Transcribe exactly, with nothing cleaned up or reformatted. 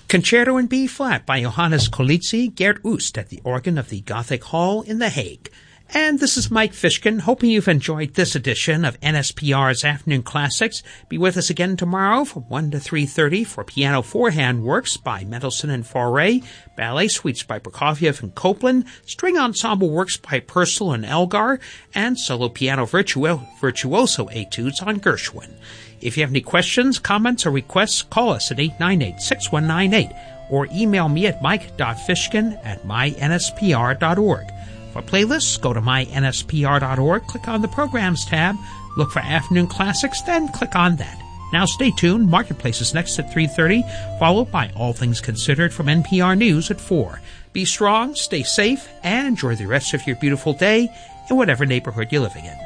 Concerto in B flat by Johannes Kolizzi, Gerd Oost at the organ of the Gothic Hall in The Hague. And this is Mike Fishkin, hoping you've enjoyed this edition of N S P R's Afternoon Classics. Be with us again tomorrow from one to three thirty for piano four-hand works by Mendelssohn and Fauré, ballet suites by Prokofiev and Copland, string ensemble works by Purcell and Elgar, and solo piano virtuo- virtuoso etudes on Gershwin. If you have any questions, comments, or requests, call us at eight nine eight, six one nine eight or email me at mike dot fishkin at my n s p r dot org. For playlists, go to my n s p r dot org, click on the Programs tab, look for Afternoon Classics, then click on that. Now stay tuned. Marketplace is next at three thirty, followed by All Things Considered from N P R News at four. Be strong, stay safe, and enjoy the rest of your beautiful day in whatever neighborhood you're living in.